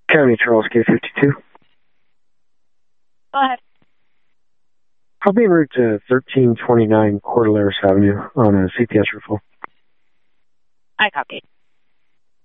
County Charles K52. Go ahead. I'll be en route to 1329 Cordilleras Avenue on a CPS refill. I copy.